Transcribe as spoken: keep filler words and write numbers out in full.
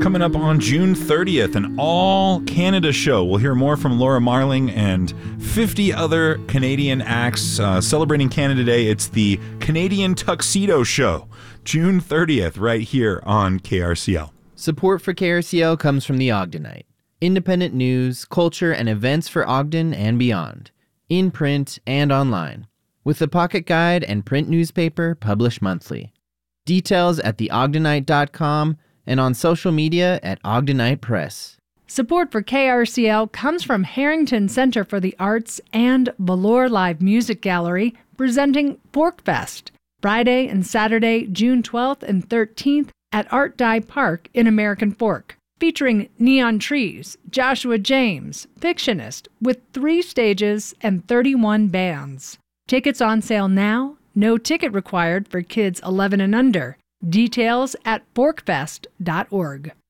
Coming up on June thirtieth, an all-Canada show. We'll hear more from Laura Marling and fifty other Canadian acts uh, celebrating Canada Day. It's the Canadian Tuxedo Show, June thirtieth, right here on K R C L. Support for K R C L comes from the Ogdenite. Independent news, culture, and events for Ogden and beyond. In print and online. With the Pocket Guide and print newspaper published monthly. Details at the ogdenite dot com and on social media at Ogdenite Press. Support for K R C L comes from Harrington Center for the Arts and Valor Live Music Gallery, presenting Forkfest, Friday and Saturday, June twelfth and thirteenth at Art Dye Park in American Fork, featuring Neon Trees, Joshua James, Fictionist, with three stages and thirty-one bands. Tickets on sale now, no ticket required for kids eleven and under. Details at forkfest dot org.